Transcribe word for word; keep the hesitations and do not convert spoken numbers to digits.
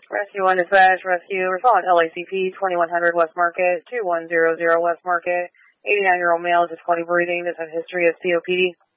Rescue one dispatch, rescue, respond L A C P twenty-one hundred West Market, two one zero zero West Market, eighty-nine-year-old male, difficulty breathing, does have history of C O P D.